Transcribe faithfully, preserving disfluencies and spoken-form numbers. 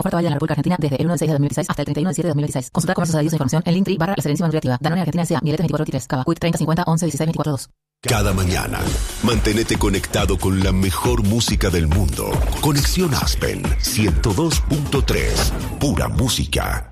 Oferta válida en la República Argentina desde el uno de seis de dos mil veintiséis hasta el treinta y uno de siete de dos mil veintiséis. Consulta comercios adheridos e información en Linktree barra La Serenísima Nutritiva. Danone Argentina S A. Miletes veinticuatro veintitrés. Cava. Q I C treinta cincuenta once dieciséis veinticuatro dos. Cada mañana, mantenete conectado con la mejor música del mundo. Conexión Aspen ciento dos punto tres. Pura música.